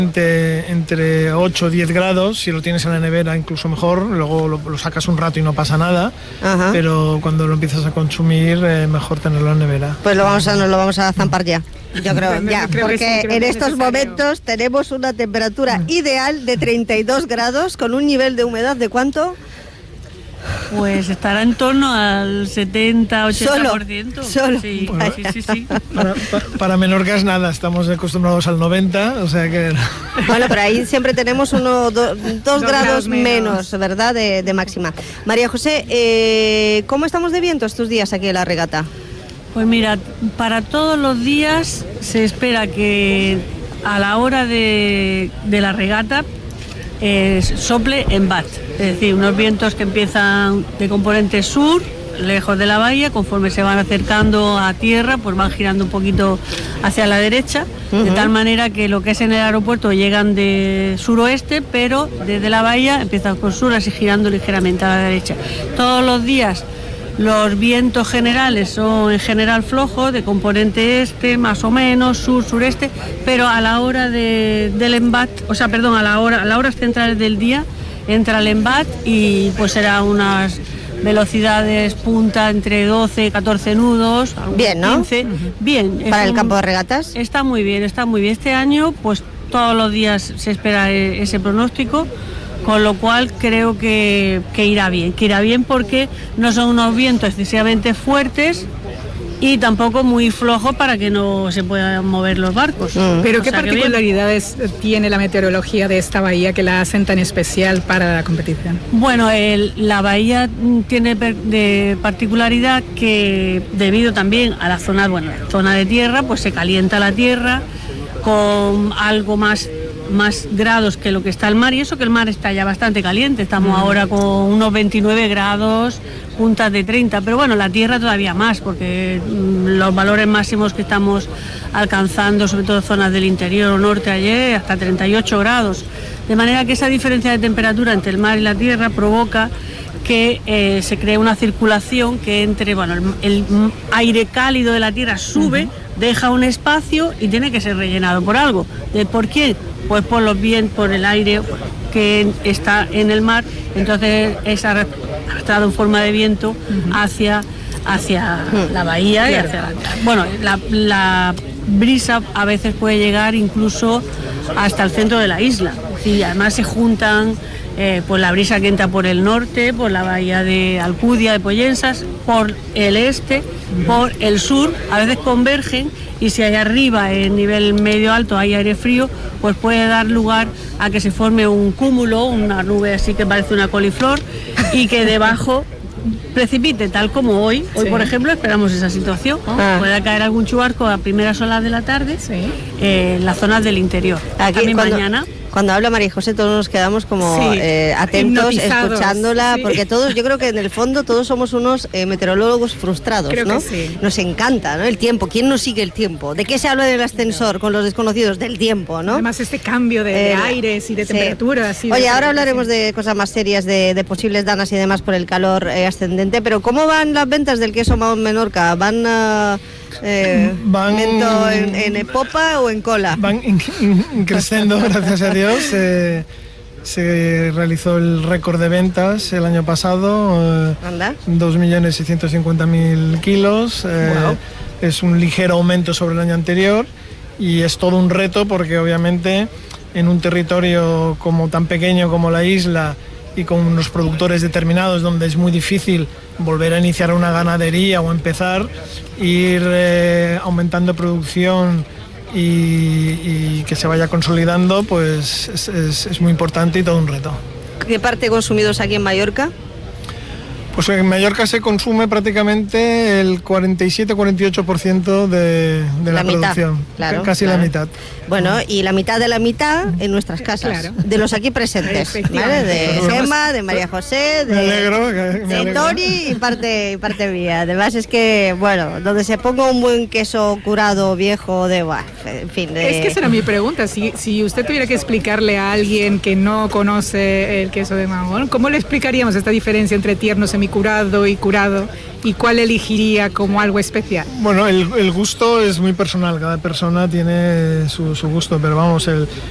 Entre 8 o 10 grados, si lo tienes en la nevera incluso mejor, luego lo sacas un rato y no pasa nada. Ajá. Pero cuando lo empiezas a consumir, mejor tenerlo en la nevera. Pues nos lo vamos a zampar ya. Yo creo porque en estos momentos tenemos una temperatura ideal de 32 grados con un nivel de humedad de ¿cuánto? Pues estará en torno al 70-80%. Solo. Sí, bueno, sí. Para Menorca es nada, estamos acostumbrados al 90, o sea que... Bueno, pero ahí siempre tenemos 2 grados menos, ¿verdad? De máxima. María José, ¿cómo estamos de viento estos días aquí en la regata? Pues mira, para todos los días se espera que a la hora de la regata sople en bat, es decir, unos vientos que empiezan de componente sur, lejos de la bahía, conforme se van acercando a tierra, pues van girando un poquito hacia la derecha, de tal manera que lo que es en el aeropuerto llegan de suroeste, pero desde la bahía empiezan con sur, así girando ligeramente a la derecha. Todos los días los vientos generales son en general flojos, de componente este, más o menos, sur, sureste, pero a la hora del embat, a las horas centrales del día, entra el embat y pues será unas velocidades punta entre 12 y 14 nudos, bien, ¿no? 15. Bien. ¿Para el campo de regatas? Está muy bien. Este año, pues todos los días se espera ese pronóstico. Con lo cual creo que irá bien porque no son unos vientos excesivamente fuertes y tampoco muy flojos para que no se puedan mover los barcos. Pero ¿qué particularidades tiene la meteorología de esta bahía que la hacen tan especial para la competición? Bueno, la bahía tiene de particularidad que debido también a la zona de tierra, pues se calienta la tierra con algo más grados que lo que está el mar, y eso que el mar está ya bastante caliente, estamos ahora con unos 29 grados, puntas de 30, pero bueno, la tierra todavía más, porque los valores máximos que estamos alcanzando, sobre todo zonas del interior o norte ayer, hasta 38 grados, de manera que esa diferencia de temperatura entre el mar y la tierra provoca que se cree una circulación que el aire cálido de la tierra sube, deja un espacio y tiene que ser rellenado por algo. ¿Por quién? Pues por el aire que está en el mar, entonces es arrastrado en forma de viento hacia la bahía y hacia la brisa a veces puede llegar incluso hasta el centro de la isla, y además se juntan pues la brisa que entra por el norte, por la bahía de Alcudia, de Pollensas, por el este, por el sur, a veces convergen, y si allá arriba en nivel medio alto hay aire frío, pues puede dar lugar a que se forme un cúmulo, una nube así que parece una coliflor, y que debajo precipite, tal como hoy. Hoy, por ejemplo, esperamos esa situación. Puede caer algún chubasco a primeras horas de la tarde en las zonas del interior. Aquí, también mañana. Cuando habla María José, todos nos quedamos como atentos, escuchándola, porque todos, yo creo que en el fondo todos somos unos meteorólogos frustrados, creo ¿no? Que sí. Nos encanta, ¿no? El tiempo. ¿Quién nos sigue el tiempo? ¿De qué se habla en el ascensor con los desconocidos? Del tiempo, ¿no? Además, este cambio de aires y de temperaturas. Oye, ahora hablaremos de cosas más serias, de posibles danas y demás por el calor ascendente, pero ¿cómo van las ventas del queso Mahón Menorca? ¿Van en popa o en cola? Van creciendo, gracias a Dios. Se realizó el récord de ventas el año pasado, 2.650.000 kilos. Wow. Es un ligero aumento sobre el año anterior y es todo un reto porque obviamente en un territorio tan pequeño como la isla y con unos productores determinados donde es muy difícil volver a iniciar una ganadería o empezar, ir aumentando producción y que se vaya consolidando, pues es muy importante y todo un reto. ¿Qué parte consumidos aquí en Mallorca? Pues en Mallorca se consume prácticamente el 47-48% de la producción, claro, casi la mitad. Bueno, y la mitad de la mitad en nuestras casas, de los aquí presentes, ¿vale? De Gemma, de María José, de Toni y parte mía. Además es que, bueno, donde se ponga un buen queso curado, viejo, en fin. Es que esa era mi pregunta, si usted tuviera que explicarle a alguien que no conoce el queso de Mahón, ¿cómo le explicaríamos esta diferencia entre tierno, semicurado y curado? ¿Y cuál elegiría como algo especial? Bueno, el gusto es muy personal, cada persona tiene su gusto, pero vamos,